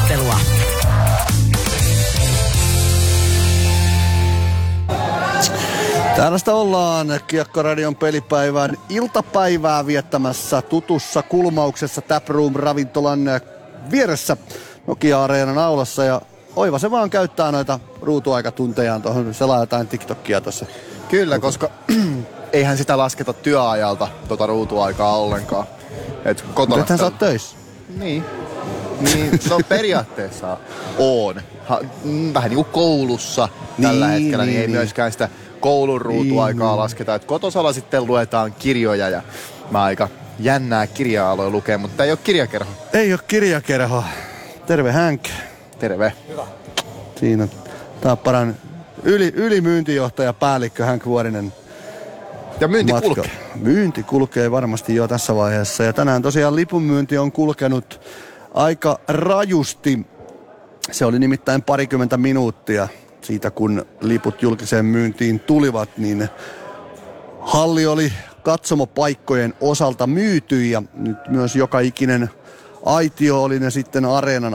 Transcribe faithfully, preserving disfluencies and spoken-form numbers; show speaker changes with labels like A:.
A: ottelua.
B: Tällaista ollaan Kiekko-radion pelipäivän iltapäivää viettämässä tutussa kulmauksessa Taproom-ravintolan vieressä Nokia-areenan aulassa. Ja oiva se vaan käyttää noita ruutuaikatuntejaan tuohon, selaa jotain TikTokia tuossa.
C: Kyllä, koska eihän sitä lasketa työajalta tuota ruutuaikaa ollenkaan. Et kotona.
B: Nythän sä oot töissä.
C: Niin. Niin, no periaatteessa on. Ha, vähän niin kuin koulussa tällä
B: niin,
C: hetkellä, niin,
B: niin
C: ei
B: niin.
C: myöskään sitä koulun ruutuaikaa niin, lasketa. Et kotosalla sitten luetaan kirjoja ja mä aika jännää kirjaa aloin lukea, mutta ei ole kirjakerho.
B: Ei ole kirjakerho. Terve Hank.
C: Terve.
B: Hyvä. Siinä Tapparan yli, ylimyyntijohtaja päällikkö Hank Vuorinen.
C: Ja myynti
B: matka.
C: kulkee.
B: Myynti kulkee varmasti jo tässä vaiheessa. Ja tänään tosiaan lipunmyynti on kulkenut aika rajusti. Se oli nimittäin parikymmentä minuuttia siitä, kun liput julkiseen myyntiin tulivat, niin halli oli katsomopaikkojen osalta myyty ja nyt myös joka ikinen aitio, oli ne sitten areenan